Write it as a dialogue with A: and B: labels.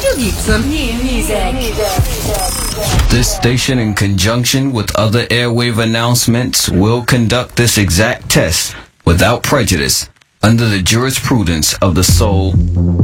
A: Gibson Music.
B: This station, in conjunction with other airwave announcements, will conduct this exact test without prejudice under the jurisprudence of the Soul